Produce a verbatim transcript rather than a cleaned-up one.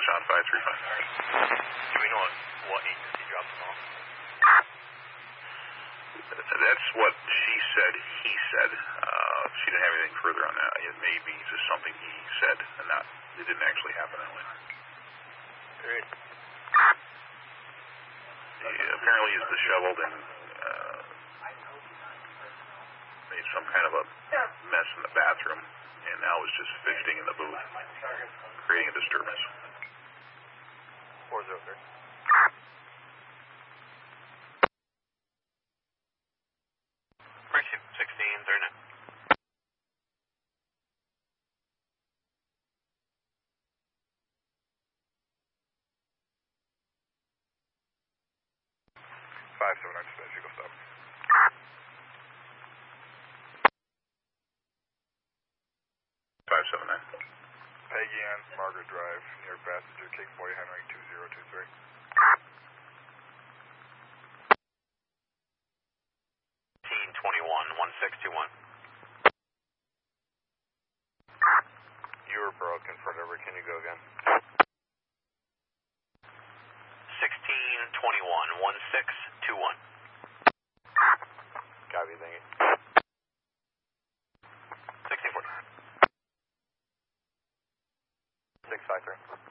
Sean five three five. Do we know what agency dropped them off? That's what she said, he said. Uh, she didn't have anything further on that. It may be just something he said, and not, it didn't actually happen that way. Great. He apparently he's disheveled and uh, made some kind of a mess in the bathroom, and now is just fidgeting in the booth, creating a disturbance. four zero three. sixteen, thirty-nine. five seven nine, just Eagle stop. five seven nine. Peggy Ann, Margaret Drive, New York passenger, King Boy Henry two zero two three. sixteen twenty-one, one six two one. You were broken for whatever, can you go again? sixteen twenty-one, one six two one. Copy, thank you. sixteen forty. six five three.